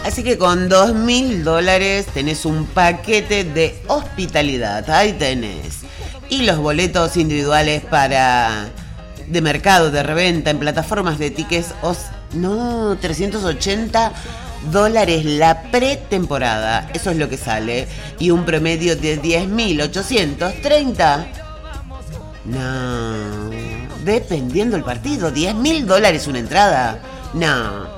Así que con $2.000 tenés un paquete de hospitalidad. Ahí tenés. Y los boletos individuales de mercado, de reventa en plataformas de tickets. $380 la pretemporada. Eso es lo que sale. Y un promedio de 10.830. No. Dependiendo el partido. $10.000 una entrada. No.